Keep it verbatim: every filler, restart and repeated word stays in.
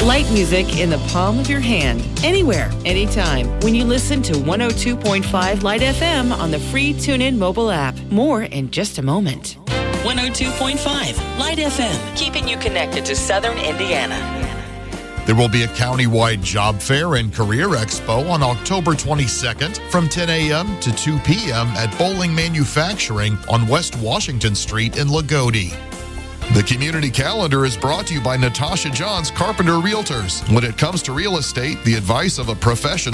Light music in the palm of your hand, anywhere, anytime, when you listen to one oh two point five Light F M on the free TuneIn mobile app. More in just a moment. one oh two point five Light F M, keeping you connected to Southern Indiana. There will be a countywide job fair and career expo on October twenty-second from ten a.m. to two p.m. at Bowling Manufacturing on West Washington Street in Lagodi. The community calendar is brought to you by Natasha Johns Carpenter Realtors. When it comes to real estate, the advice of a professional